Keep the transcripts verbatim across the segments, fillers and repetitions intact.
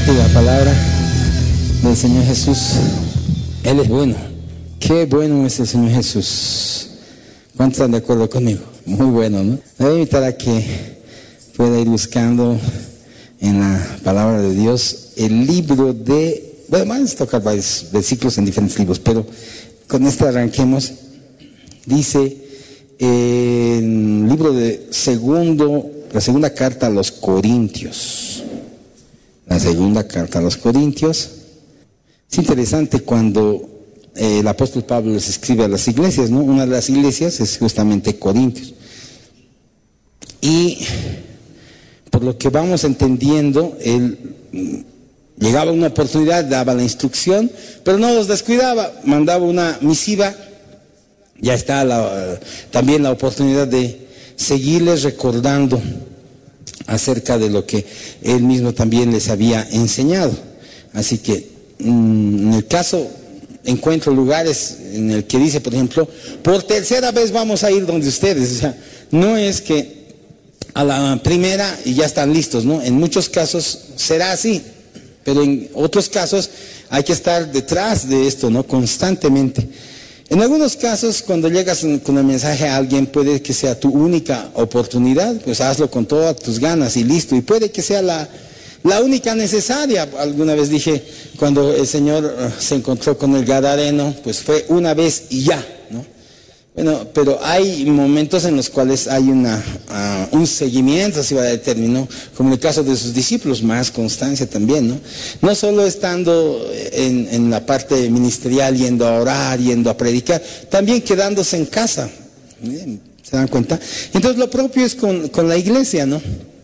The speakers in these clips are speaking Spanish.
que la palabra del Señor Jesús, Él es bueno. Qué bueno es el Señor Jesús. ¿Cuántos están de acuerdo conmigo? Muy bueno, ¿no? Le voy a invitar a que pueda ir buscando en la palabra de Dios el libro de... Bueno, vamos a tocar varios versículos en diferentes libros, pero con este arranquemos. Dice en el libro de segundo, la segunda carta a los Corintios. La segunda carta a los Corintios. Es interesante cuando eh, el apóstol Pablo les escribe a las iglesias, ¿no? Una de las iglesias es justamente Corintios. Y por lo que vamos entendiendo, él llegaba una oportunidad, daba la instrucción, pero no los descuidaba, mandaba una misiva. Ya está la, también la oportunidad de seguirles recordando acerca de lo que él mismo también les había enseñado. Así que en el caso encuentro lugares en el que dice, por ejemplo, por tercera vez vamos a ir donde ustedes. O sea, no es que a la primera y ya están listos, ¿no? En muchos casos será así, pero en otros casos hay que estar detrás de esto, ¿no? Constantemente. En algunos casos, cuando llegas con el mensaje a alguien, puede que sea tu única oportunidad, pues hazlo con todas tus ganas y listo. Y puede que sea la, la única necesaria. Alguna vez dije, cuando el Señor se encontró con el Gadareno, pues fue una vez y ya, ¿no? Bueno, pero hay momentos en los cuales hay una, uh, un seguimiento, así va a término, como en el caso de sus discípulos, más constancia también, ¿no? No solo estando en, en la parte ministerial, yendo a orar, yendo a predicar, también quedándose en casa, ¿sí? ¿Se dan cuenta? Entonces lo propio es con, con la iglesia, ¿no?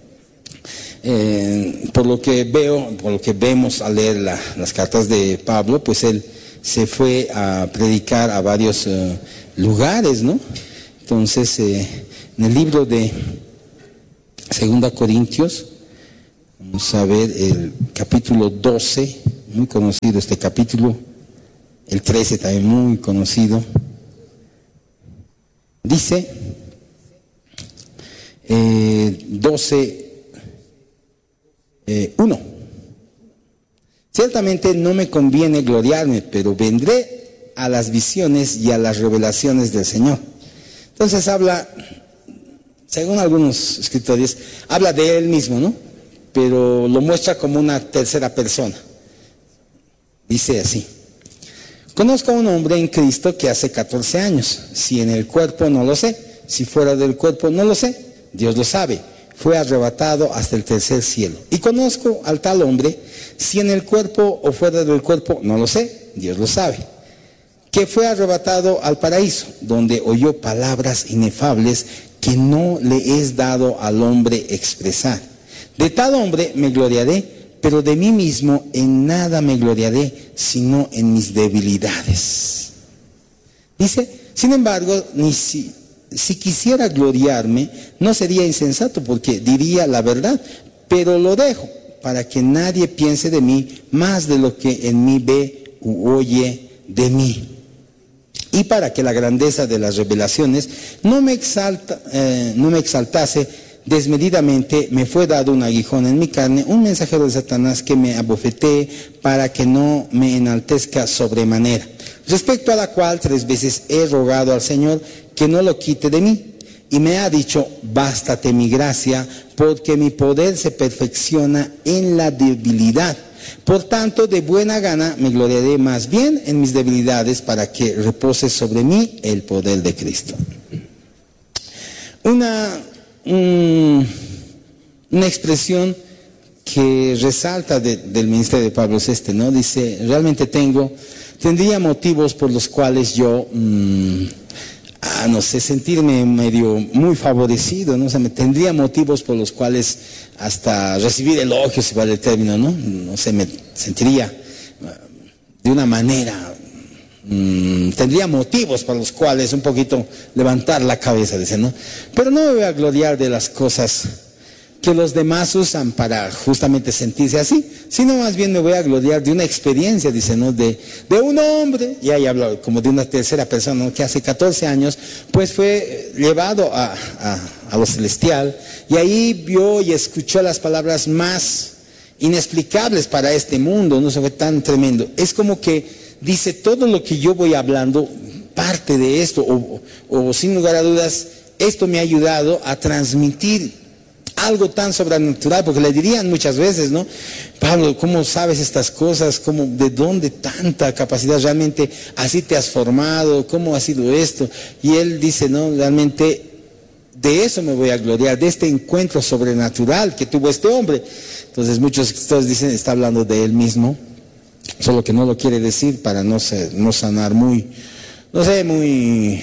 Eh, por lo que veo, por lo que vemos al leer la, las cartas de Pablo, pues él se fue a predicar a varios uh, lugares, ¿no? Entonces, eh, en el libro de Segunda Corintios, vamos a ver el capítulo doce, muy conocido este capítulo, el trece también muy conocido. Dice, eh, doce, eh, uno. Ciertamente no me conviene gloriarme, pero vendré a las visiones y a las revelaciones del Señor. Entonces habla, según algunos escritores, habla de él mismo, ¿no? Pero lo muestra como una tercera persona. Dice así: conozco a un hombre en Cristo que hace catorce años, si en el cuerpo no lo sé, si fuera del cuerpo no lo sé, Dios lo sabe, fue arrebatado hasta el tercer cielo. Y conozco al tal hombre, si en el cuerpo o fuera del cuerpo no lo sé, Dios lo sabe, que fue arrebatado al paraíso, donde oyó palabras inefables que no le es dado al hombre expresar. De tal hombre me gloriaré, pero de mí mismo en nada me gloriaré, sino en mis debilidades. Dice, sin embargo, ni si, si quisiera gloriarme, no sería insensato, porque diría la verdad, pero lo dejo, para que nadie piense de mí más de lo que en mí ve u oye de mí. Y para que la grandeza de las revelaciones no me, exalta, eh, no me exaltase desmedidamente, me fue dado un aguijón en mi carne, un mensajero de Satanás que me abofetee para que no me enaltezca sobremanera. Respecto a la cual tres veces he rogado al Señor que no lo quite de mí. Y me ha dicho, bástate mi gracia, porque mi poder se perfecciona en la debilidad. Por tanto, de buena gana me gloriaré más bien en mis debilidades, para que repose sobre mí el poder de Cristo. Una, un, una expresión que resalta de, del ministerio de Pablo es este, ¿no? Dice, realmente tengo, tendría motivos por los cuales yo, mmm, ah, no sé, sentirme medio muy favorecido, ¿no? O sea, me tendría motivos por los cuales hasta recibir elogios, si vale el término, ¿no? No sé, me sentiría de una manera, mmm, tendría motivos por los cuales un poquito levantar la cabeza, dice, ¿no? Pero no me voy a gloriar de las cosas que los demás usan para justamente sentirse así, sino más bien me voy a gloriar de una experiencia, dice, ¿no? De, de un hombre, y ahí habla como de una tercera persona, ¿no? Que hace catorce años, pues fue llevado a, a, a lo celestial, y ahí vio y escuchó las palabras más inexplicables para este mundo, no sé, tan tremendo. Es como que dice, todo lo que yo voy hablando, parte de esto, o, o sin lugar a dudas, esto me ha ayudado a transmitir algo tan sobrenatural, porque le dirían muchas veces, ¿no? Pablo, ¿cómo sabes estas cosas? ¿Cómo, de dónde tanta capacidad? ¿Realmente así te has formado? ¿Cómo ha sido esto? Y él dice, no, realmente de eso me voy a gloriar, de este encuentro sobrenatural que tuvo este hombre. Entonces muchos escritores dicen, está hablando de él mismo, solo que no lo quiere decir para no ser, no sonar muy, no sé, muy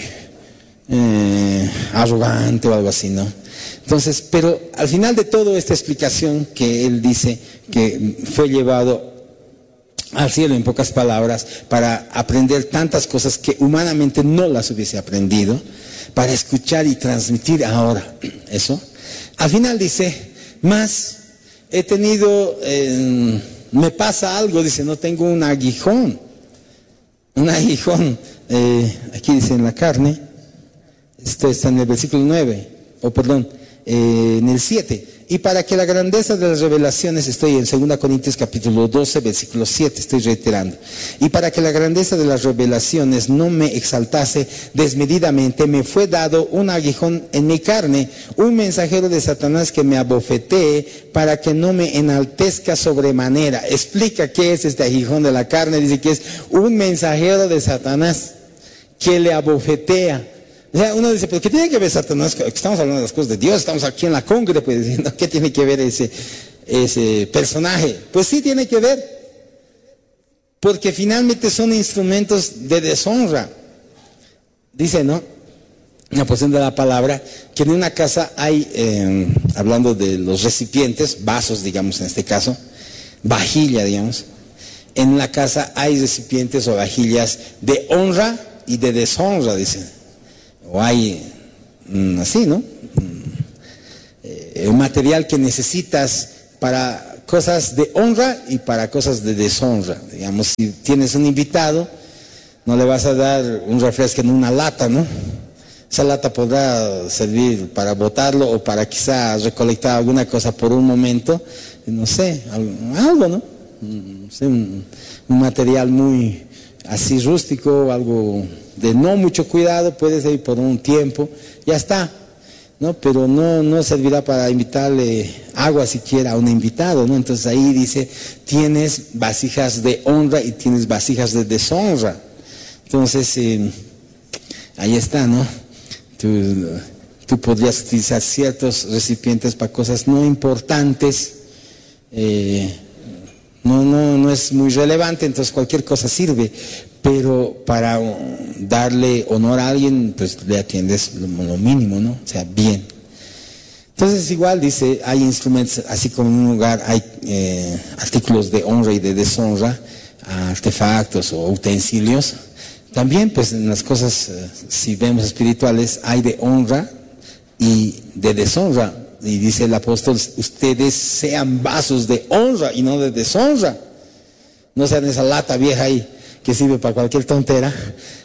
eh, arrogante o algo así, ¿no? Entonces, pero al final de toda esta explicación que él dice que fue llevado al cielo, en pocas palabras, para aprender tantas cosas que humanamente no las hubiese aprendido, para escuchar y transmitir ahora eso. Al final dice, más he tenido, eh, me pasa algo, dice, no tengo un aguijón, un aguijón, eh, aquí dice en la carne, esto está en el versículo nueve, o oh, perdón, eh, en el siete. Y para que la grandeza de las revelaciones, estoy en segunda Corintios capítulo doce, versículo siete, estoy reiterando. Y para que la grandeza de las revelaciones no me exaltase desmedidamente, me fue dado un aguijón en mi carne, un mensajero de Satanás que me abofetee para que no me enaltezca sobremanera. Explica qué es este aguijón de la carne, dice que es un mensajero de Satanás que le abofetea. O sea, uno dice, ¿pero qué tiene que ver Satanás? Estamos hablando de las cosas de Dios, estamos aquí en la congre, pues diciendo, ¿qué tiene que ver ese, ese personaje? Pues sí tiene que ver, porque finalmente son instrumentos de deshonra. Dice, ¿no? Una porción de la palabra, que en una casa hay, eh, hablando de los recipientes, vasos, digamos en este caso, vajilla, digamos, en una casa hay recipientes o vajillas de honra y de deshonra, dicen. O hay mm, así, ¿no? Eh, un material que necesitas para cosas de honra y para cosas de deshonra. Digamos, si tienes un invitado, no le vas a dar un refresco en una lata, ¿no? Esa lata podrá servir para botarlo o para quizá recolectar alguna cosa por un momento, no sé, algo, ¿no? No sé, un, un material muy así rústico, algo de no mucho cuidado, puede ser por un tiempo, ya está, ¿no? Pero no, no servirá para invitarle agua siquiera a un invitado, ¿no? Entonces ahí dice, tienes vasijas de honra y tienes vasijas de deshonra. Entonces, eh, ahí está, ¿no? Tú, tú podrías utilizar ciertos recipientes para cosas no importantes, eh, no, no, no es muy relevante, entonces cualquier cosa sirve. Pero para darle honor a alguien, pues le atiendes lo, lo mínimo, ¿no? O sea, bien. Entonces igual dice, hay instrumentos, así como en un lugar hay eh, artículos de honra y de deshonra, artefactos o utensilios. También pues en las cosas, eh, si vemos espirituales, hay de honra y de deshonra. Y dice el apóstol, ustedes sean vasos de honra y no de deshonra. No sean esa lata vieja ahí que sirve para cualquier tontera,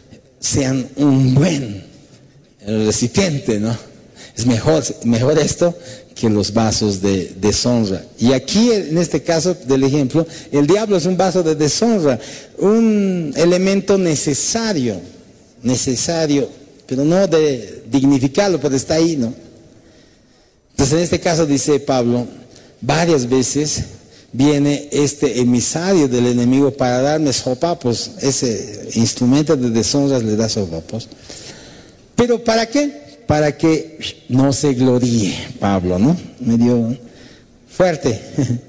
sean un buen recipiente, ¿no? Es mejor, mejor esto que los vasos de deshonra. Y aquí, en este caso del ejemplo, el diablo es un vaso de deshonra, un elemento necesario, necesario, pero no de dignificarlo, pero está ahí, ¿no? Entonces, en este caso dice Pablo, varias veces viene este emisario del enemigo para darme sopapos, ese instrumento de deshonra le da sopapos. ¿Pero para qué? Para que no se gloríe Pablo, ¿no? Medio fuerte.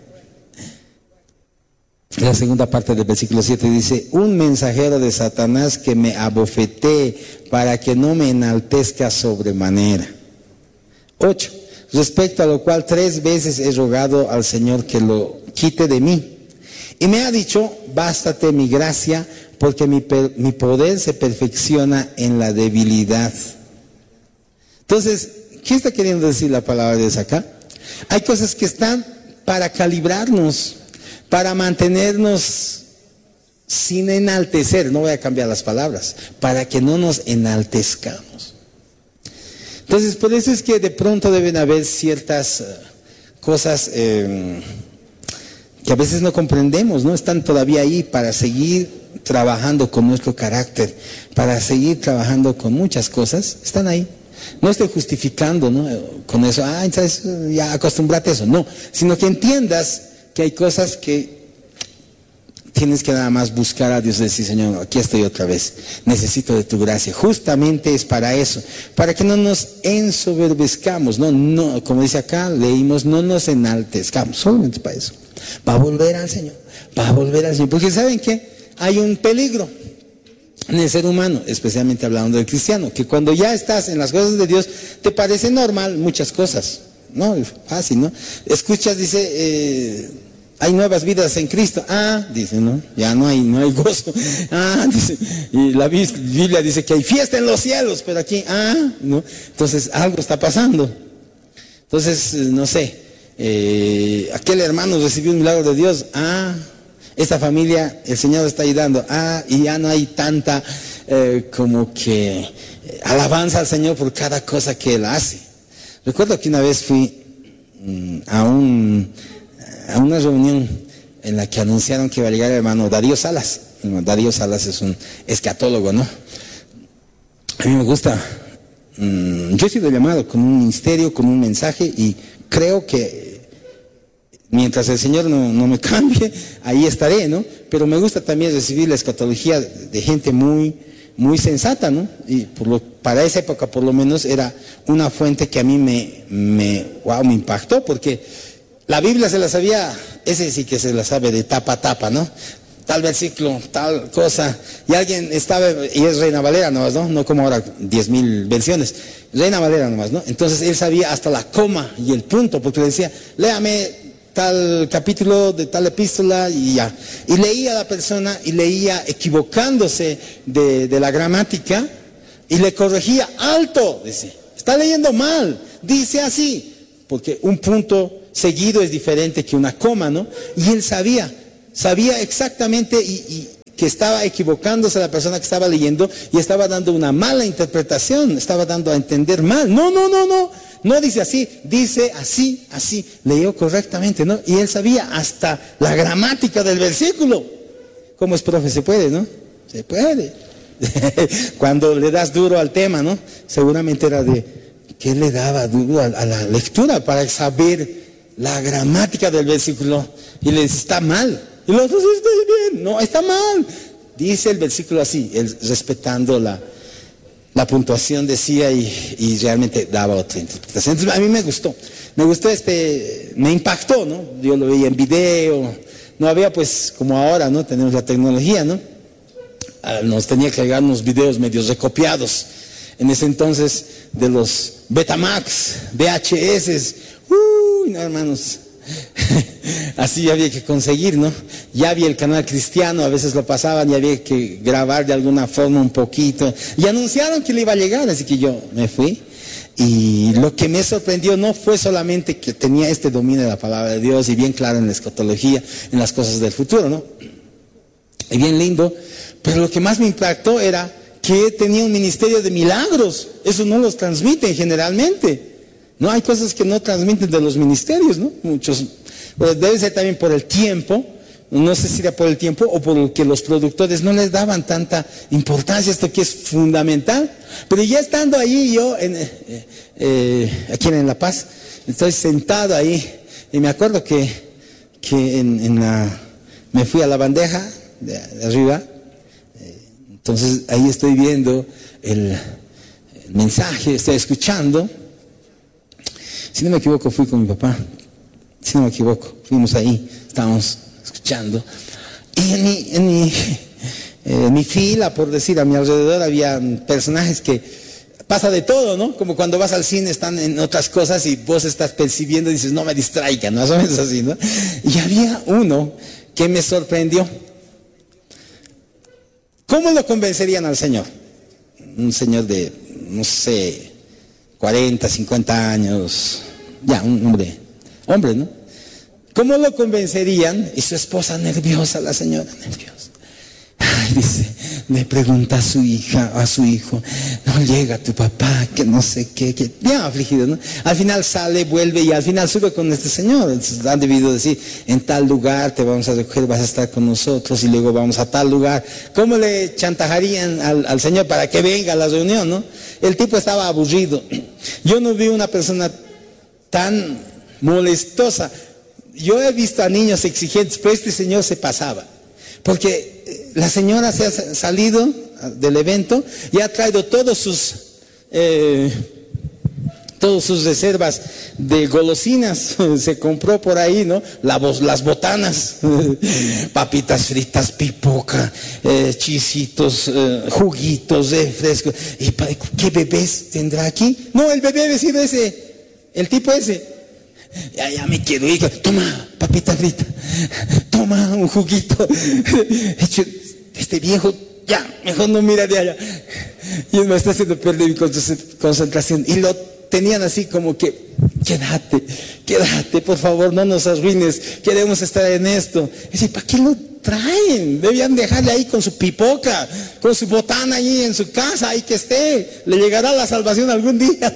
La segunda parte del versículo siete dice, un mensajero de Satanás que me abofetee para que no me enaltezca sobremanera. ocho. Respecto a lo cual tres veces he rogado al Señor que lo quite de mí. Y me ha dicho, bástate mi gracia, porque mi, mi poder se perfecciona en la debilidad. Entonces, ¿qué está queriendo decir la palabra de Dios acá? Hay cosas que están para calibrarnos, para mantenernos sin enaltecer, no voy a cambiar las palabras, para que no nos enaltezcamos. Entonces, por eso es que de pronto deben haber ciertas uh, cosas, eh, que a veces no comprendemos, ¿no? Están todavía ahí para seguir trabajando con nuestro carácter, para seguir trabajando con muchas cosas, están ahí. No estoy justificando, ¿no? Con eso, ah, entonces ya acostúmbrate a eso, no, sino que entiendas que hay cosas que tienes que nada más buscar a Dios y decir, Señor, aquí estoy otra vez, necesito de tu gracia. Justamente es para eso, para que no nos ensoberbezcamos, no, no, como dice acá, leímos, no nos enaltezcamos, solamente para eso. Va a volver al Señor, va a volver al Señor, porque ¿saben qué? Hay un peligro en el ser humano, especialmente hablando del cristiano, que cuando ya estás en las cosas de Dios, te parece normal muchas cosas, ¿no? Fácil, ¿no? Escuchas, dice, eh, hay nuevas vidas en Cristo. Ah, dice, ¿no? Ya no hay, no hay gozo. Ah, dice, y la Biblia dice que hay fiesta en los cielos, pero aquí, ah, ¿no? Entonces, algo está pasando. Entonces, no sé, eh, aquel hermano recibió un milagro de Dios. Ah, esta familia, el Señor está ayudando. Ah, y ya no hay tanta eh, como que eh, alabanza al Señor por cada cosa que Él hace. Recuerdo que una vez fui mm, a un a una reunión en la que anunciaron que iba a llegar el hermano Darío Salas. Darío Salas es un escatólogo, ¿no? A mí me gusta. Mm, yo he sido llamado con un ministerio, con un mensaje, y creo que mientras el Señor no, no me cambie, ahí estaré, ¿no? Pero me gusta también recibir la escatología de gente muy, muy sensata, ¿no? Y por lo, para esa época, por lo menos, era una fuente que a mí me, me, wow, me impactó, porque la Biblia se la sabía, ese sí que se la sabe de tapa a tapa, ¿no? Tal versículo, tal cosa, y alguien estaba, y es Reina Valera nomás, ¿no? No como ahora diez mil versiones, Reina Valera nomás, ¿no? Entonces él sabía hasta la coma y el punto, porque le decía, léame tal capítulo de tal epístola y ya. Y leía a la persona y leía equivocándose de, de la gramática y le corregía, alto, dice, está leyendo mal, dice así, porque un punto seguido es diferente que una coma, ¿no? Y él sabía, sabía exactamente y, y que estaba equivocándose la persona que estaba leyendo y estaba dando una mala interpretación, estaba dando a entender mal. No, no, no, no, no dice así, dice así, así, leyó correctamente, ¿no? Y él sabía hasta la gramática del versículo. ¿Cómo es, profe? Se puede, ¿no? Se puede. Cuando le das duro al tema, ¿no? Seguramente era de, ¿qué le daba duro a, a la lectura para saber la gramática del versículo? Y le dice, está mal. Y los otros, está bien. No, está mal. Dice el versículo así, él, respetando la, la puntuación, decía, y, y realmente daba otra interpretación. Entonces, a mí me gustó. Me gustó este, me impactó, ¿no? Yo lo veía en video. No había, pues, como ahora, ¿no? Tenemos la tecnología, ¿no? Ah, nos tenía que llegar unos videos medio recopiados. En ese entonces, de los Betamax, V H S. Uy, no, hermanos. Así había que conseguir, ¿no? Ya había el canal cristiano, a veces lo pasaban y había que grabar de alguna forma un poquito. Y anunciaron que le iba a llegar, así que yo me fui. Y lo que me sorprendió no fue solamente que tenía este dominio de la palabra de Dios y bien claro en la escatología, en las cosas del futuro, ¿no? Y bien lindo, pero lo que más me impactó era que tenía un ministerio de milagros. Eso no los transmiten generalmente. No, hay cosas que no transmiten de los ministerios, ¿no? Muchos, pues debe ser también por el tiempo, no sé si era por el tiempo o por que los productores no les daban tanta importancia a esto que es fundamental. Pero ya estando ahí yo, en, eh, eh, aquí en La Paz, estoy sentado ahí y me acuerdo que, que en, en la, me fui a la bandeja de, de arriba, eh, entonces ahí estoy viendo el, el mensaje, estoy escuchando. Si no me equivoco, fui con mi papá. Si no me equivoco, fuimos ahí, estábamos escuchando. Y en mi, en mi, eh, en mi fila, por decir, a mi alrededor había personajes que pasa de todo, ¿no? Como cuando vas al cine, están en otras cosas y vos estás percibiendo y dices, no me distraigan, más o menos así, ¿no? Y había uno que me sorprendió. ¿Cómo lo convencerían al Señor? Un señor de, no sé, cuarenta, cincuenta años, ya, un hombre, hombre, ¿no? ¿Cómo lo convencerían? Y su esposa nerviosa, la señora nerviosa. Ay, dice, le pregunta a su hija, a su hijo, no llega tu papá, que no sé qué, que bien afligido, ¿no? Al final sale, vuelve y al final sube con este señor. Entonces han debido decir, en tal lugar te vamos a recoger, vas a estar con nosotros y luego vamos a tal lugar. ¿Cómo le chantajarían al, al señor para que venga a la reunión, no? El tipo estaba aburrido. Yo no vi una persona tan molestosa. Yo he visto a niños exigentes, pero este señor se pasaba. Porque la señora se ha salido del evento y ha traído todos sus, eh, todas sus reservas de golosinas. Se compró por ahí, ¿no? La, las botanas, papitas fritas, pipoca, eh, chisitos, eh, juguitos, refrescos. ¿Y qué bebés tendrá aquí? No, el bebé ha sido ese, el tipo ese. Ya, ya me quiero ir. Toma, papita frita. Toma un juguito. Este viejo, ya, mejor no mira de allá. Y me está haciendo perder mi concentración. Y lo tenían así como que, quédate, quédate, por favor, no nos arruines. Queremos estar en esto. Y dice, ¿para qué lo traen? Debían dejarle ahí con su pipoca, con su botana ahí en su casa, ahí que esté. Le llegará la salvación algún día.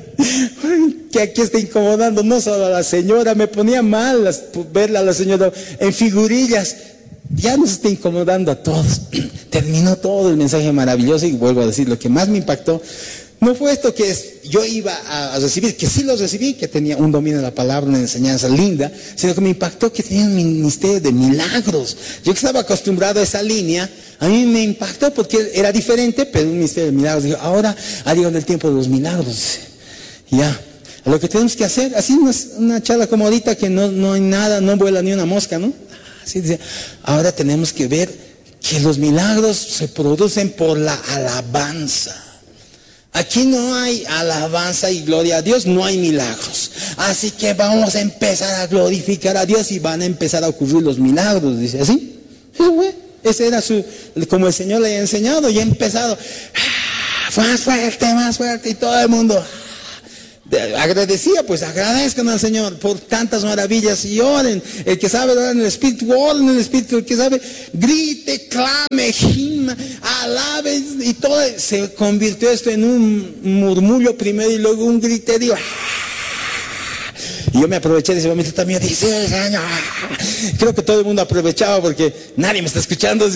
Que aquí está incomodando no solo a la señora, me ponía mal las, verla a la señora en figurillas. Ya nos está incomodando a todos. Terminó todo el mensaje maravilloso y vuelvo a decir, lo que más me impactó no fue esto que es, yo iba a, a recibir, que sí lo recibí, que tenía un dominio de la palabra, una enseñanza linda, sino que me impactó que tenía un ministerio de milagros. Yo que estaba acostumbrado a esa línea, a mí me impactó porque era diferente, pero un ministerio de milagros. Digo, ahora ha llegado el tiempo de los milagros. Ya, lo que tenemos que hacer, así una, una charla como ahorita que no, no hay nada, no vuela ni una mosca, ¿no? Así dice, ahora tenemos que ver que los milagros se producen por la alabanza. Aquí no hay alabanza y gloria a Dios, no hay milagros. Así que vamos a empezar a glorificar a Dios y van a empezar a ocurrir los milagros, dice así. Ese era su, como el Señor le ha enseñado y ha empezado, más fuerte, más fuerte y todo el mundo agradecía, pues agradezcan al Señor por tantas maravillas y oren. El que sabe orar en el Espíritu, oren en el Espíritu. El que sabe, grite, clame, gima, alabe y todo. Se convirtió esto en un murmullo primero y luego un griterío. Y yo me aproveché de ese momento también. Dice, Señor. Creo que todo el mundo aprovechaba porque nadie me está escuchando.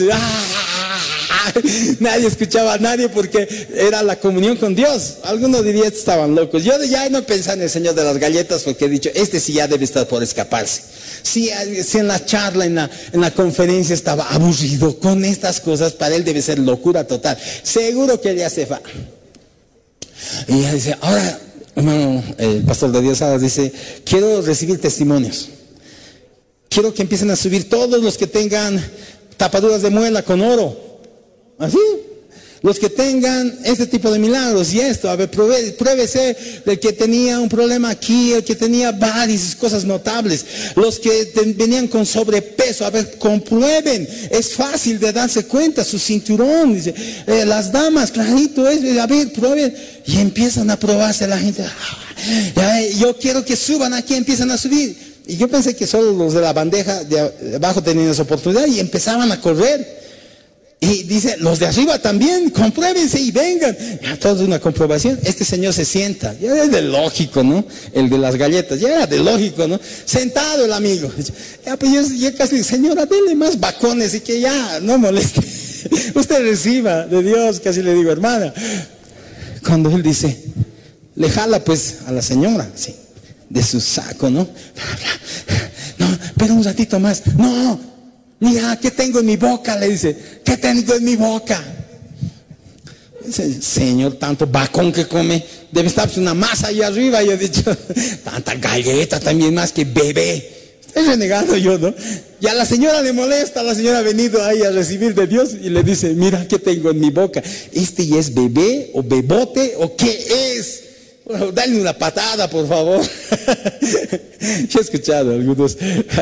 Nadie escuchaba a nadie porque era la comunión con Dios. Algunos dirían, estaban locos. Yo ya no pensaba en el Señor de las galletas porque he dicho, este sí ya debe estar por escaparse. Si, si en la charla, en la, en la conferencia estaba aburrido con estas cosas, para él debe ser locura total. Seguro que él ya se va. Y ella dice, ahora, hermano, el pastor de Dios Salas dice, quiero recibir testimonios. Quiero que empiecen a subir todos los que tengan tapaduras de muela con oro. Así, los que tengan este tipo de milagros y esto, a ver, pruebe, pruébese el que tenía un problema aquí, el que tenía varias cosas notables, los que te, venían con sobrepeso, a ver, comprueben, es fácil de darse cuenta, su cinturón, dice, eh, las damas, clarito es, a ver, prueben, y empiezan a probarse la gente, ah, yo quiero que suban aquí, empiezan a subir, y yo pensé que solo los de la bandeja de abajo tenían esa oportunidad y empezaban a correr. Y dice, los de arriba también, compruébense y vengan. Ya todo es una comprobación. Este señor se sienta, ya es de lógico, ¿no? El de las galletas, ya era de lógico, ¿no? Sentado el amigo. Ya, pues yo, yo casi, señora, denle más bacones y que ya, no moleste. Usted reciba de Dios, casi le digo, hermana. Cuando él dice, le jala pues a la señora, sí, de su saco, ¿no? No, pero un ratito más, no. Mira, ¿qué tengo en mi boca? Le dice, ¿qué tengo en mi boca? Dice, Señor, tanto bacón que come, debe estar una masa ahí arriba. Y he dicho, tanta galleta también más que bebé. Estoy renegando yo, ¿no? Y a la señora le molesta, la señora ha venido ahí a recibir de Dios y le dice, mira, ¿qué tengo en mi boca? ¿Este ya es bebé o bebote o qué es? Bueno, dale una patada, por favor. Yo he escuchado algunos...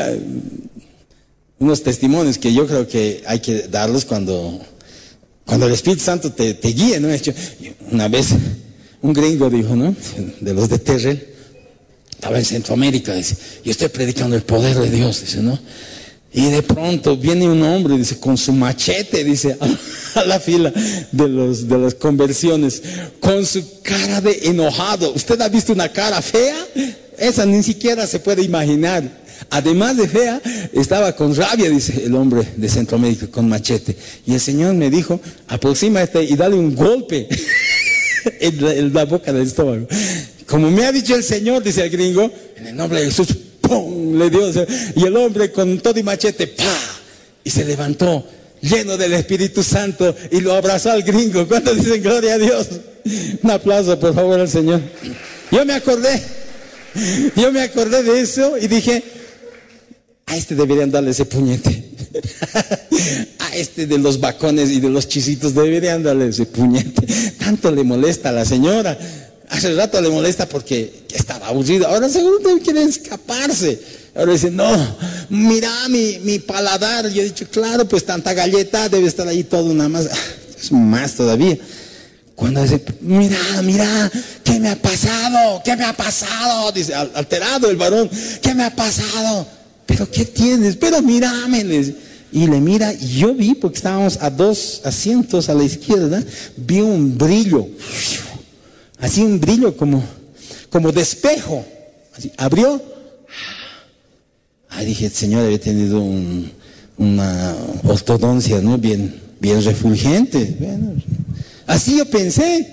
unos testimonios que yo creo que hay que darlos cuando, cuando el Espíritu Santo te, te guíe, ¿no? Una vez un gringo dijo, ¿no? De los de Terrell, estaba en Centroamérica, dice, yo estoy predicando el poder de Dios, dice, ¿no? Y de pronto viene un hombre, dice, con su machete, dice, a la fila de los de las conversiones, con su cara de enojado. ¿Usted ha visto una cara fea? Esa ni siquiera se puede imaginar. Además de fea, estaba con rabia, dice el hombre de Centroamérica, con machete. Y el Señor me dijo, aproxímate y dale un golpe en, la, en la boca del estómago. Como me ha dicho el Señor, dice el gringo, en el nombre de Jesús, ¡pum!, le dio. Y el hombre con todo y machete, ¡pah!, y se levantó lleno del Espíritu Santo y lo abrazó al gringo. ¿Cuántos dicen gloria a Dios? Un aplauso, por favor, al Señor. Yo me acordé, yo me acordé de eso y dije, a este deberían darle ese puñete. A este de los bacones y de los chisitos deberían darle ese puñete. Tanto le molesta a la señora. Hace rato le molesta porque estaba aburrido. Ahora seguro que quiere escaparse. Ahora dice, no, mira mi, mi paladar. Yo he dicho, claro, pues tanta galleta debe estar ahí todo nada más. Es más todavía. Cuando dice, mira, mira, ¿qué me ha pasado? ¿Qué me ha pasado? Dice, alterado el varón, ¿qué me ha pasado? ¿Pero qué tienes? Pero mírame. Y le mira, y yo vi, porque estábamos a dos asientos a la izquierda, vi un brillo. Así un brillo como, como de espejo. Así, abrió. Ahí dije, el Señor había tenido un, una ortodoncia, ¿no? Bien, bien refulgente. Bueno, así yo pensé.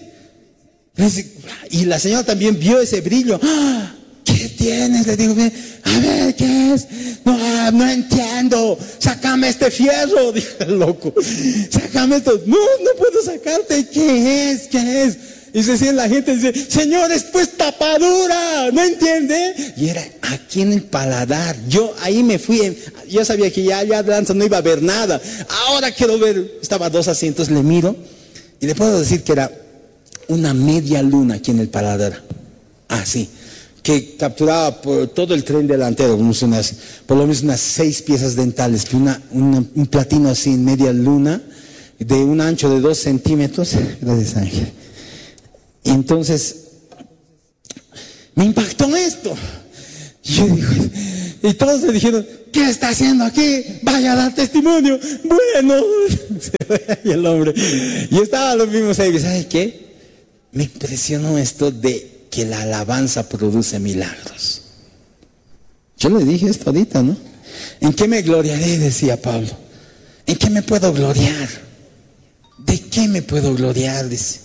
Y la señora también vio ese brillo. ¿Qué tienes? Le digo, a ver, ¿qué es? No, no entiendo. Sácame este fierro, dijo el loco. Sácame esto. No, no puedo sacarte. ¿Qué es? ¿Qué es? Y se siente la gente, dice, Señor, es pues tapadura, ¿no entiende? Y era aquí en el paladar. Yo ahí me fui, yo sabía que ya allá adelante no iba a ver nada. Ahora quiero ver, estaba a dos asientos, le miro, y le puedo decir que era una media luna aquí en el paladar. Ah, sí, que capturaba por todo el tren delantero, unas, por lo menos unas seis piezas dentales, una, una, un platino así en media luna, de un ancho de dos centímetros. Gracias, Ángel. Y entonces me impactó esto. Y yo dije, y todos le dijeron, ¿qué está haciendo aquí? Vaya a dar testimonio. Bueno, y el hombre, y estaba lo mismo ahí. ¿Sabe qué? Me impresionó esto de que la alabanza produce milagros. Yo le dije esto ahorita, ¿no? ¿En qué me gloriaré? Decía Pablo. ¿En qué me puedo gloriar? ¿De qué me puedo gloriar? Dice.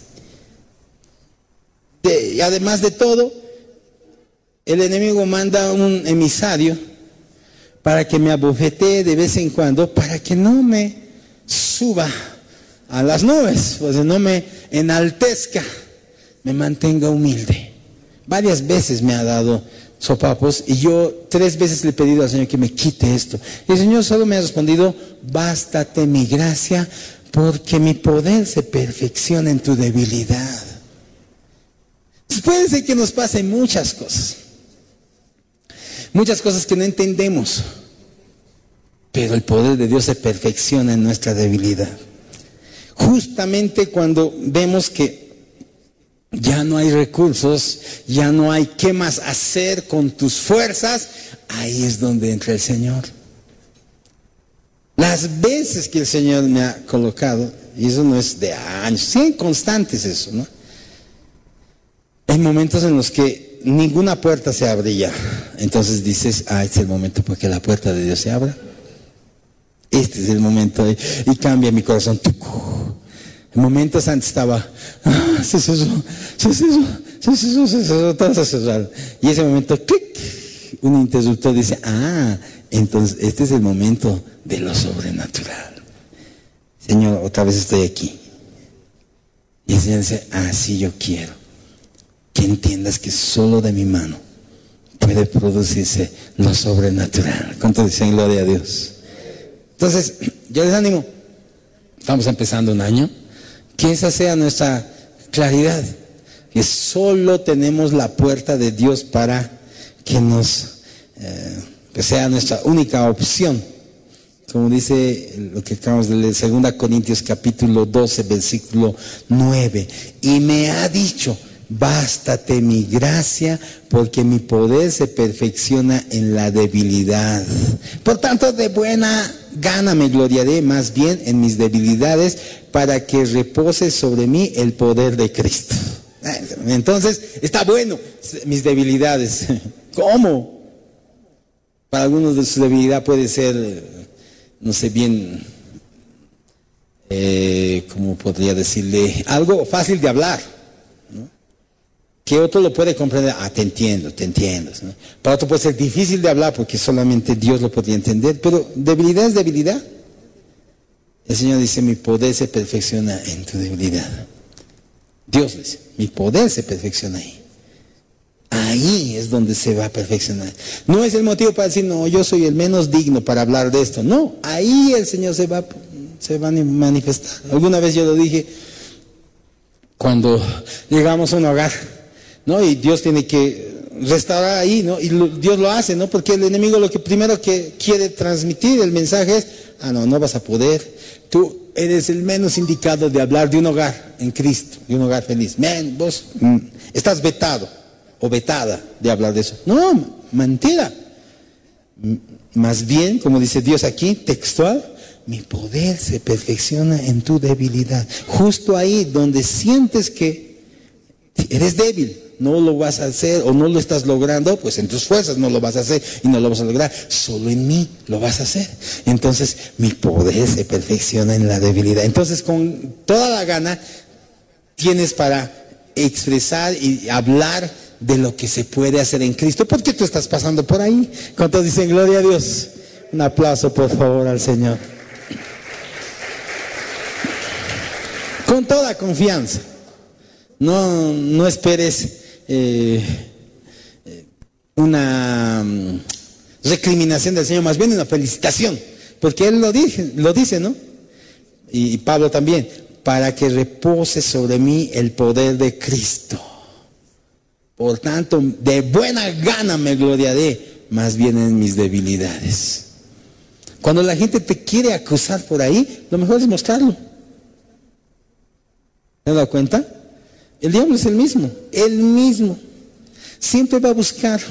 De, y además de todo, el enemigo manda un emisario para que me abofetee de vez en cuando, para que no me suba a las nubes, pues no me enaltezca, me mantenga humilde. Varias veces me ha dado sopapos y yo tres veces le he pedido al Señor que me quite esto. Y el Señor solo me ha respondido, bástate mi gracia, porque mi poder se perfecciona en tu debilidad. Puede ser que nos pasen muchas cosas, muchas cosas que no entendemos, pero el poder de Dios se perfecciona en nuestra debilidad. Justamente cuando vemos que ya no hay recursos, ya no hay qué más hacer con tus fuerzas, ahí es donde entra el Señor. Las veces que el Señor me ha colocado, y eso no es de años, sí, constantes eso, ¿no? Hay momentos en los que ninguna puerta se abría. Entonces dices, ah, este es el momento porque la puerta de Dios se abra. Este es el momento. Y, y cambia mi corazón. En momentos antes estaba, ah, se cerró, se cerró, se cerró, se cerró, todo se cerró. Y ese momento, clic, un interruptor dice, ah, entonces este es el momento de lo sobrenatural. Señor, otra vez estoy aquí. Y el Señor dice, ah, sí, yo quiero que entiendas que solo de mi mano puede producirse lo sobrenatural. ¿Cuánto dicen gloria a Dios? Entonces, yo les animo, estamos empezando un año, que esa sea nuestra claridad, que solo tenemos la puerta de Dios para que nos, eh, que sea nuestra única opción. Como dice lo que acabamos de leer, segunda Corintios capítulo doce, versículo nueve, y me ha dicho bástate mi gracia, porque mi poder se perfecciona en la debilidad. Por tanto, de buena gana me gloriaré más bien en mis debilidades, para que repose sobre mí el poder de Cristo. Entonces, está bueno mis debilidades. ¿Cómo? Para algunos de su debilidad puede ser, no sé bien, eh, ¿cómo podría decirle? Algo fácil de hablar, ¿no? Que otro lo puede comprender. Ah, te entiendo, te entiendo, ¿no? Para otro puede ser difícil de hablar porque solamente Dios lo podría entender. Pero debilidad es debilidad. El Señor dice, mi poder se perfecciona en tu debilidad. Dios dice, mi poder se perfecciona ahí. Ahí es donde se va a perfeccionar. No es el motivo para decir, no, yo soy el menos digno para hablar de esto. No, ahí el Señor se va, se va a manifestar. Alguna vez yo lo dije, cuando llegamos a un hogar, ¿no? Y Dios tiene que restaurar ahí, ¿no? Y lo, Dios lo hace, ¿no? Porque el enemigo lo que primero que quiere transmitir el mensaje es, ah, no, no vas a poder. Tú eres el menos indicado de hablar de un hogar en Cristo, de un hogar feliz. Men, vos mm, estás vetado o vetada de hablar de eso. No, mentira. M- más bien, como dice Dios aquí, textual, mi poder se perfecciona en tu debilidad. Justo ahí donde sientes que eres débil, no lo vas a hacer o no lo estás logrando, pues en tus fuerzas no lo vas a hacer y no lo vas a lograr. Solo en mí lo vas a hacer. Entonces mi poder se perfecciona en la debilidad. Entonces con toda la gana tienes para expresar y hablar de lo que se puede hacer en Cristo, porque tú estás pasando por ahí. ¿Cuántos dicen gloria a Dios? Un aplauso por favor al Señor. Con toda confianza. No, no esperes eh, una um, recriminación del Señor, más bien una felicitación, porque Él lo dice, lo dice, ¿no? Y, y Pablo también, para que repose sobre mí el poder de Cristo. Por tanto, de buena gana me gloriaré, más bien en mis debilidades. Cuando la gente te quiere acusar por ahí, lo mejor es mostrarlo. ¿Te has dado cuenta? El diablo es el mismo, el mismo. Siempre va a buscar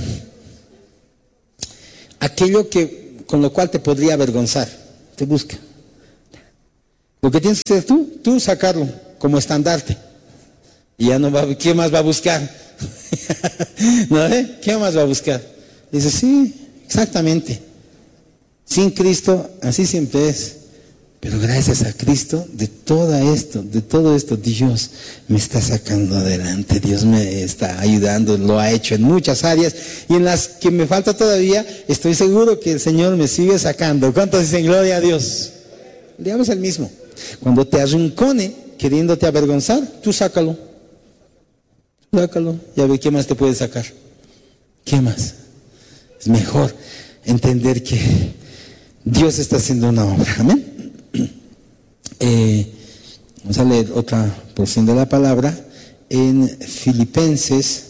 aquello que, con lo cual te podría avergonzar. Te busca. Lo que tienes que hacer tú, tú sacarlo como estandarte. Y ya no va, ¿qué más va a buscar? ¿No? ¿Eh? ¿Qué más va a buscar? Dice, sí, exactamente. Sin Cristo, así siempre es. Pero gracias a Cristo, de todo esto, de todo esto, Dios me está sacando adelante. Dios me está ayudando, lo ha hecho en muchas áreas. Y en las que me falta todavía, estoy seguro que el Señor me sigue sacando. ¿Cuántos dicen gloria a Dios? El diablo es el mismo. Cuando te arrincone, queriéndote avergonzar, tú sácalo. Sácalo, ya ve qué más te puede sacar. ¿Qué más? Es mejor entender que Dios está haciendo una obra. Amén. Eh, vamos a leer otra porción de la palabra en Filipenses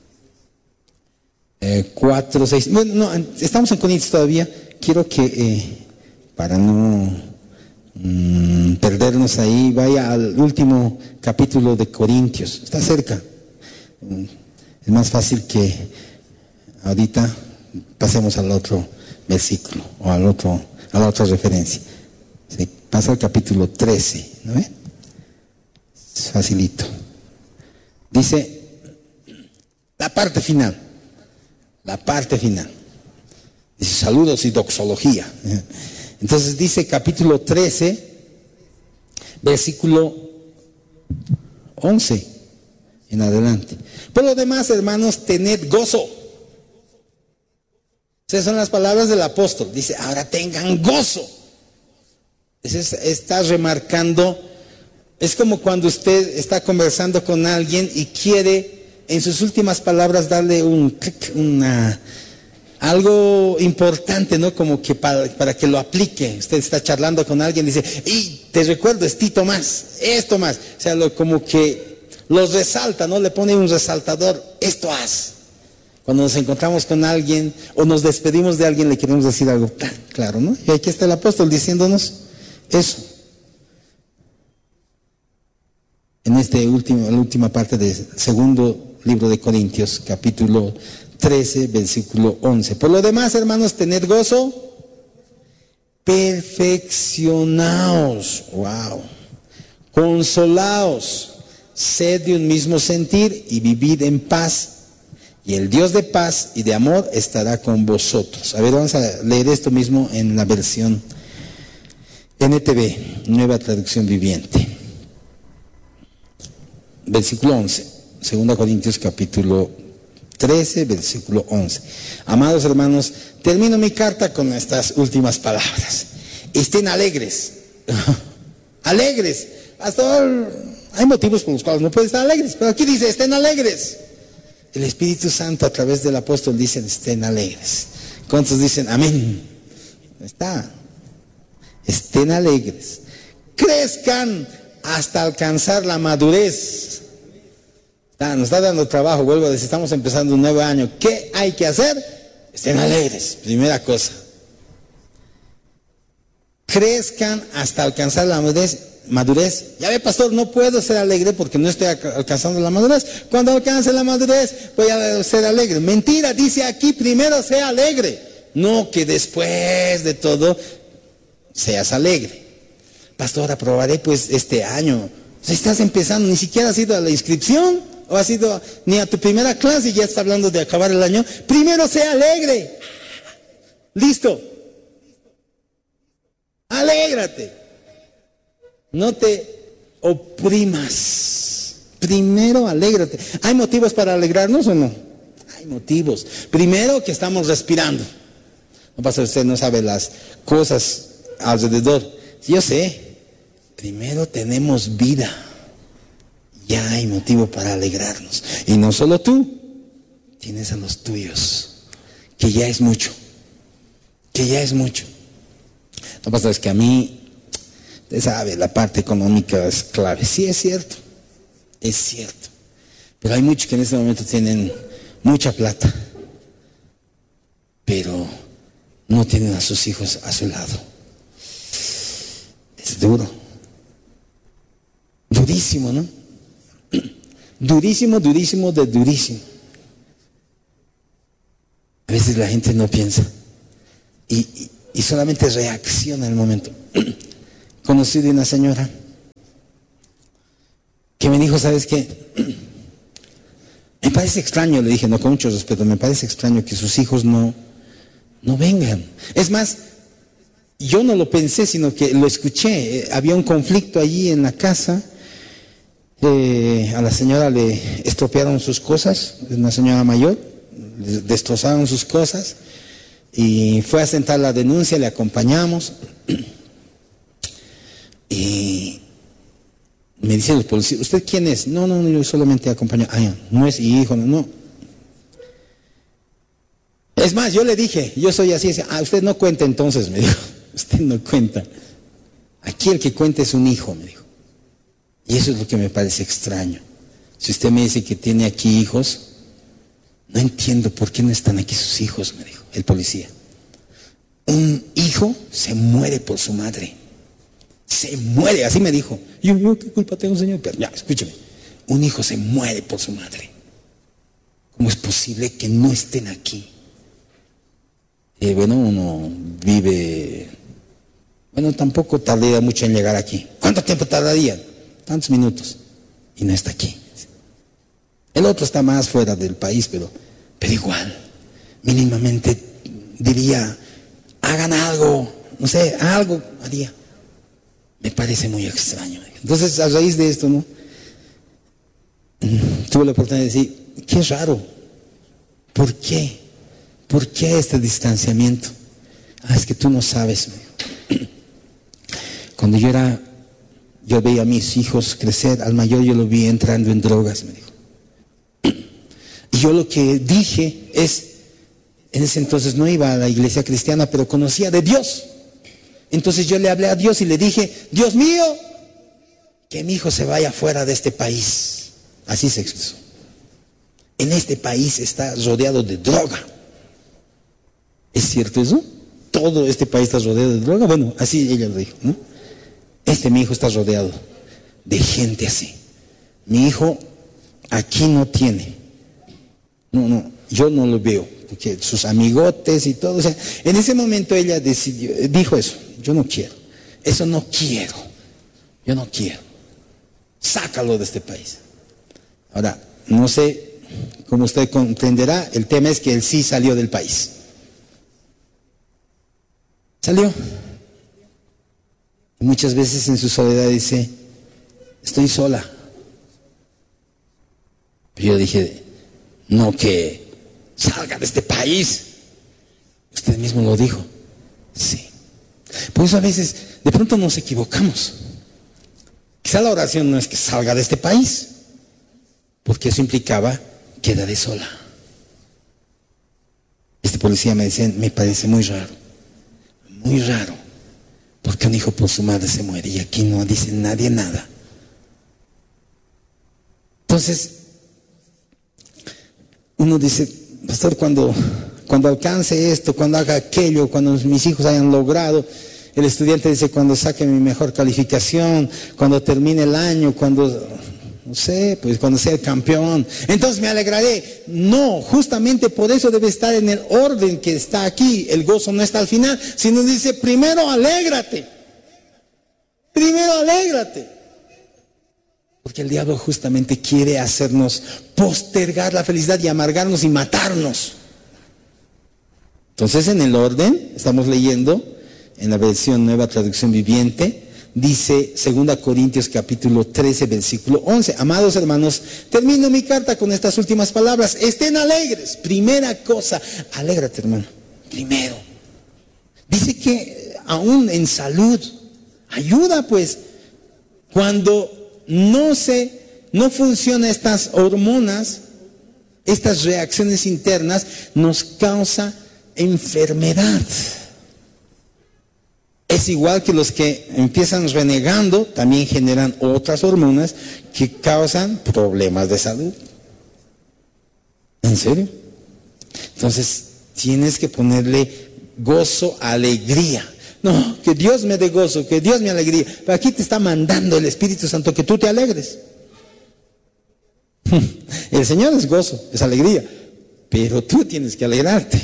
eh, cuatro, seis. Bueno, no, estamos en Corintios todavía. Quiero que, eh, para no mm, perdernos ahí, vaya al último capítulo de Corintios. Está cerca. Es más fácil que ahorita pasemos al otro versículo o al otro, a la otra referencia. Se pasa al capítulo trece, ¿no ve? Es facilito. Dice la parte final. La parte final. Dice saludos y doxología. Entonces dice capítulo trece, versículo once en adelante. Por lo demás, hermanos, tened gozo. Esas son las palabras del apóstol. Dice, ahora tengan gozo. Es, está remarcando, es como cuando usted está conversando con alguien y quiere en sus últimas palabras darle un clic, una, algo importante, ¿no? Como que para, para que lo aplique. Usted está charlando con alguien y dice, y te recuerdo, es Tito más, esto más. O sea, lo, como que los resalta, ¿no? Le pone un resaltador, esto haz. Cuando nos encontramos con alguien o nos despedimos de alguien, le queremos decir algo tan claro, ¿no? Y aquí está el apóstol diciéndonos eso. en este último, la última parte del segundo libro de Corintios, capítulo trece, versículo once. Por lo demás, hermanos, tened gozo, perfeccionaos, wow, consolaos, sed de un mismo sentir y vivid en paz. Y el Dios de paz y de amor estará con vosotros. A ver, vamos a leer esto mismo en la versión N T V, Nueva Traducción Viviente. Versículo once, segunda Corintios capítulo trece, versículo once. Amados hermanos, termino mi carta con estas últimas palabras. Estén alegres. Alegres. Pastor, hay motivos por los cuales no pueden estar alegres, pero aquí dice, estén alegres. El Espíritu Santo a través del apóstol dice, estén alegres. ¿Cuántos dicen amén? Está. Estén alegres. Crezcan hasta alcanzar la madurez. Está, nos está dando trabajo, vuelvo a decir, estamos empezando un nuevo año. ¿Qué hay que hacer? Estén alegres, primera cosa. Crezcan hasta alcanzar la madurez. Madurez. Ya ve, pastor, no puedo ser alegre porque no estoy alcanzando la madurez. Cuando alcance la madurez voy a ser alegre. Mentira, dice aquí, primero sea alegre. No que después de todo seas alegre. Pastor, aprobaré pues este año. Si estás empezando, ni siquiera has ido a la inscripción o has ido ni a tu primera clase y ya está hablando de acabar el año. Primero sea alegre. Listo. Alégrate. No te oprimas. Primero alégrate. ¿Hay motivos para alegrarnos o no? Hay motivos. Primero que estamos respirando. No pasa, usted no sabe las cosas alrededor. Yo sé. Primero tenemos vida. Ya hay motivo para alegrarnos. Y no solo tú. Tienes a los tuyos. Que ya es mucho. Que ya es mucho. No pasa, es que a mí, usted sabe, la parte económica es clave. Sí, es cierto, es cierto. Pero hay muchos que en este momento tienen mucha plata, pero no tienen a sus hijos a su lado. Es duro. Durísimo, ¿no? Durísimo, durísimo, de durísimo. A veces la gente no piensa y, y, y solamente reacciona en el momento. Conocí de una señora que me dijo, ¿sabes qué? Me parece extraño, le dije, no, con mucho respeto, me parece extraño que sus hijos no, no vengan. Es más, yo no lo pensé, sino que lo escuché. Había un conflicto allí en la casa. Eh, a la señora le estropearon sus cosas, es una señora mayor, le destrozaron sus cosas y fue a sentar la denuncia, le acompañamos. Y me dice el policía, ¿usted quién es? No, no, no, yo solamente acompaño. Ah, no es hijo, no, no. Es más, yo le dije, yo soy así, así. Ah, usted no cuenta entonces, me dijo. Usted no cuenta. Aquí el que cuenta es un hijo, me dijo. Y eso es lo que me parece extraño. Si usted me dice que tiene aquí hijos, no entiendo por qué no están aquí sus hijos, me dijo el policía. Un hijo se muere por su madre. Se muere, así me dijo. Yo, yo, ¿qué culpa tengo, señor? Pero ya, escúcheme. Un hijo se muere por su madre. ¿Cómo es posible que no estén aquí? Eh, bueno, uno vive... Bueno, tampoco tardaría mucho en llegar aquí. ¿Cuánto tiempo tardaría? Tantos minutos. Y no está aquí. El otro está más fuera del país, pero, pero igual. Mínimamente diría, hagan algo. No sé, algo haría. Me parece muy extraño. Entonces, a raíz de esto, ¿no? Tuve la oportunidad de decir, qué raro. ¿Por qué? ¿Por qué este distanciamiento? Ah, es que tú no sabes. Cuando yo era, yo veía a mis hijos crecer, al mayor yo lo vi entrando en drogas, me dijo. Y yo lo que dije es, en ese entonces no iba a la iglesia cristiana, pero conocía de Dios. Entonces yo le hablé a Dios y le dije, Dios mío, que mi hijo se vaya fuera de este país. Así se expresó. En este país está rodeado de droga. ¿Es cierto eso? Todo este país está rodeado de droga. Bueno, así ella lo dijo, ¿no? Este mi hijo está rodeado de gente así. mi hijo aquí no tiene. No, no, yo no lo veo, porque sus amigotes y todo. O sea, en ese momento ella decidió, dijo eso, yo no quiero, eso no quiero, yo no quiero. Sácalo de este país. Ahora, no sé cómo usted comprenderá, el tema es que él sí salió del país. Salió. Muchas veces en su soledad dice, estoy sola. Yo dije, no que salga de este país. Usted mismo lo dijo. Sí. Por eso a veces, de pronto nos equivocamos. Quizá la oración no es que salga de este país, porque eso implicaba quedaré sola. Este policía me decía, me parece muy raro, muy raro, porque un hijo por su madre se muere y aquí no dice nadie nada. Entonces, uno dice, pastor, cuando, cuando alcance esto, cuando haga aquello, cuando mis hijos hayan logrado, el estudiante dice, cuando saque mi mejor calificación, cuando termine el año, cuando, no sé, pues cuando sea el campeón, entonces me alegraré. No, justamente por eso debe estar en el orden que está aquí. El gozo no está al final, sino dice, primero alégrate. Primero alégrate. Porque el diablo justamente quiere hacernos postergar la felicidad y amargarnos y matarnos. Entonces, en el orden, estamos leyendo en la versión Nueva Traducción Viviente, dice segunda Corintios capítulo trece, versículo once. Amados hermanos, termino mi carta con estas últimas palabras. Estén alegres. Primera cosa, alégrate, hermano. Primero. Dice que aún en salud, ayuda pues, cuando no se, no funcionan estas hormonas, estas reacciones internas, nos causa enfermedad. Es igual que los que empiezan renegando, también generan otras hormonas que causan problemas de salud. ¿En serio? Entonces, tienes que ponerle gozo, alegría. No, que Dios me dé gozo, que Dios me alegría. Pero aquí te está mandando el Espíritu Santo que tú te alegres. El Señor es gozo, es alegría, pero tú tienes que alegrarte.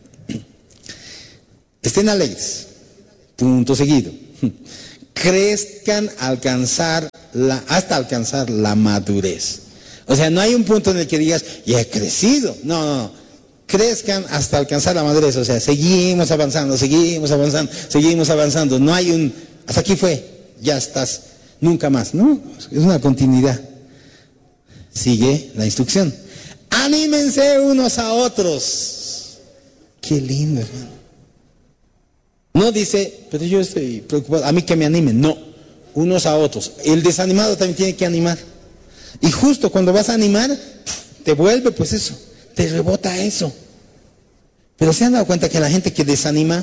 Estén alegres. Punto seguido. Crezcan alcanzar la, hasta alcanzar la madurez. O sea, no hay un punto en el que digas, ya he crecido. No, no, no. Crezcan hasta alcanzar la madurez. O sea, seguimos avanzando, seguimos avanzando, seguimos avanzando. No hay un, hasta aquí fue, ya estás, nunca más. No, es una continuidad. Sigue la instrucción. Anímense unos a otros. Qué lindo, hermano. No dice, pero yo estoy preocupado, a mí que me animen. No, unos a otros. El desanimado también tiene que animar. Y justo cuando vas a animar, te vuelve pues eso, te rebota eso. Pero ¿se han dado cuenta que la gente que desanima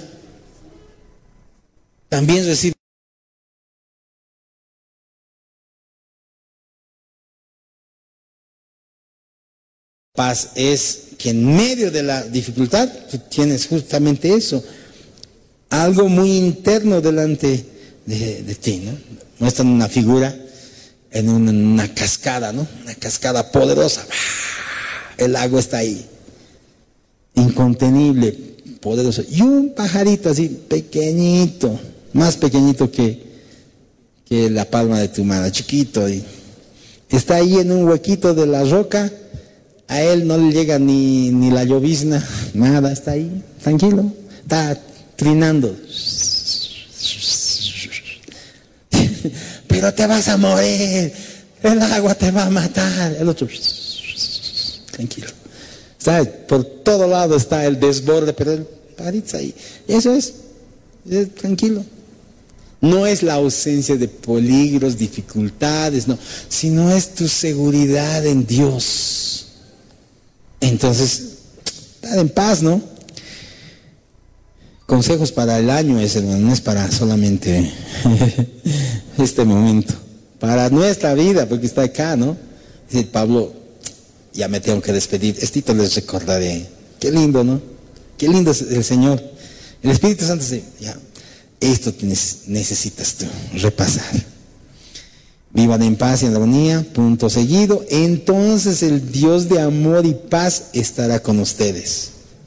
también recibe paz? Es que en medio de la dificultad tú tienes justamente eso. Algo muy interno delante de, de ti, ¿no? Muestran una figura en una, una cascada, ¿no? Una cascada poderosa. El agua está ahí. Incontenible, poderoso. Y un pajarito así, pequeñito, más pequeñito que, que la palma de tu mano, chiquito. Y está ahí en un huequito de la roca. A él no le llega ni, ni la llovizna, nada, está ahí, tranquilo. Está trinando. Pero te vas a morir, el agua te va a matar. El otro, tranquilo. ¿Sabes? Por todo lado está el desborde, pero el pajarito está ahí. Eso es, es tranquilo. No es la ausencia de peligros, dificultades, no, sino es tu seguridad en Dios. Entonces, estar en paz, ¿no? Consejos para el año es, hermano, no es para solamente este momento, para nuestra vida, porque está acá, ¿no? Dice Pablo, ya me tengo que despedir, estito les recordaré. Qué lindo, ¿no? Qué lindo es el Señor. El Espíritu Santo dice, ya, esto tienes, necesitas tú repasar. Vivan en paz y en armonía, punto seguido. Entonces el Dios de amor y paz estará con ustedes.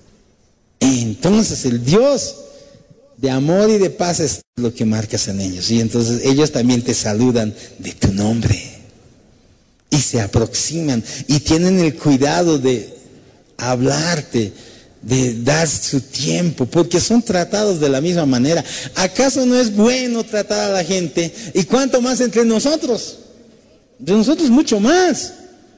Entonces el Dios de amor y de paz es lo que marcas en ellos. Y entonces ellos también te saludan de tu nombre. Y se aproximan y tienen el cuidado de hablarte, de dar su tiempo, porque son tratados de la misma manera. ¿Acaso no es bueno tratar a la gente? ¿Y cuánto más entre nosotros? De nosotros mucho más.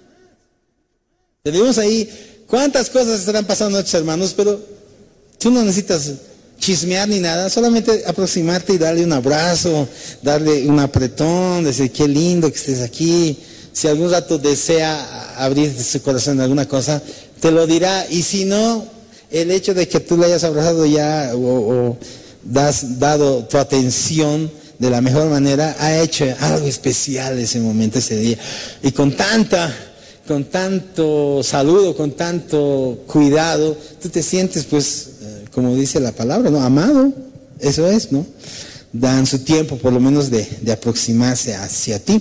Tenemos ahí cuántas cosas estarán pasando nuestros hermanos, pero tú no necesitas chismear ni nada, solamente aproximarte y darle un abrazo, darle un apretón, decir qué lindo que estés aquí. Si algún rato desea abrir su corazón en alguna cosa, te lo dirá. Y si no, el hecho de que tú le hayas abrazado ya o, o das, dado tu atención de la mejor manera, ha hecho algo especial ese momento, ese día. Y con tanta, con tanto saludo, con tanto cuidado, tú te sientes, pues, como dice la palabra, ¿no? Amado. Eso es, ¿no? Dan su tiempo, por lo menos, de, de aproximarse hacia ti.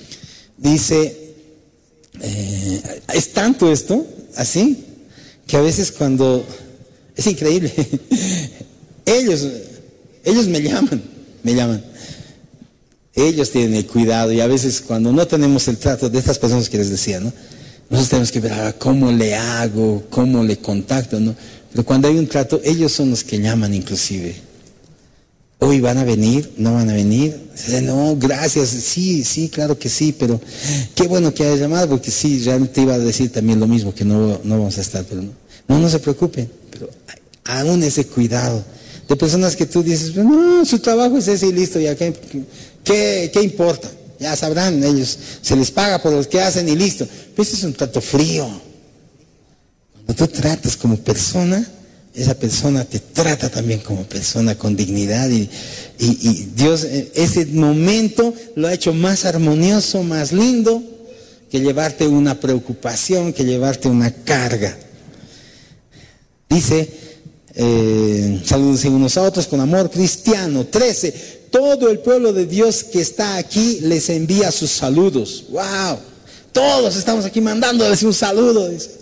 Dice, eh, es tanto esto, así, que a veces cuando, es increíble, ellos, ellos me llaman, me llaman, ellos tienen el cuidado, y a veces cuando no tenemos el trato de estas personas que les decía, ¿no? Nosotros tenemos que ver, ah, cómo le hago, cómo le contacto, ¿no? Pero cuando hay un trato, ellos son los que llaman inclusive. Hoy van a venir, no van a venir. No, gracias, sí, sí, claro que sí, pero qué bueno que hayas llamado, porque sí, realmente iba a decir también lo mismo, que no, no vamos a estar, pero no, no, no se preocupen, pero aún ese cuidado de personas que tú dices, no, su trabajo es ese y listo, ya, ¿qué, qué, qué importa? Ya sabrán ellos, se les paga por lo que hacen y listo. Pero ese es un trato frío. Cuando tú tratas como persona, esa persona te trata también como persona con dignidad y, y, y Dios ese momento lo ha hecho más armonioso, más lindo que llevarte una preocupación, que llevarte una carga. Dice, eh, salúdense unos a otros con amor cristiano. trece, todo el pueblo de Dios que está aquí les envía sus saludos. ¡Wow! Todos estamos aquí mandándoles un saludo, dice.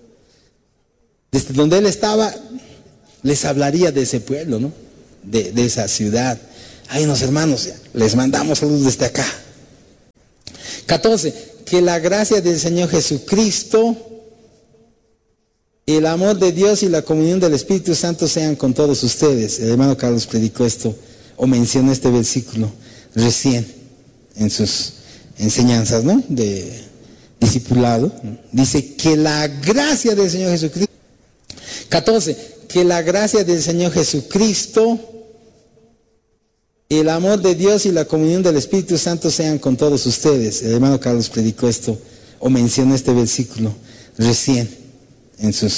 Desde donde él estaba, les hablaría de ese pueblo, ¿no? De, de esa ciudad. Hay unos hermanos, les mandamos saludos desde acá. catorce. Que la gracia del Señor Jesucristo, el amor de Dios y la comunión del Espíritu Santo sean con todos ustedes. El hermano Carlos predicó esto, o mencionó este versículo recién en sus enseñanzas, ¿no? De discipulado. Dice que la gracia del Señor Jesucristo. catorce. Que la gracia del Señor Jesucristo, el amor de Dios y la comunión del Espíritu Santo sean con todos ustedes. El hermano Carlos predicó esto, o mencionó este versículo recién en sus